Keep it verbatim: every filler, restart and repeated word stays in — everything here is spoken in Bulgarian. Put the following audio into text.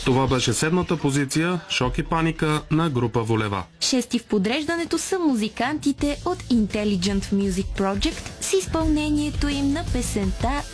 Това беше седмата позиция "Шок и паника" на група Волева. Шести в подреждането са музикантите от Intelligent Music Project с изпълнението им на песента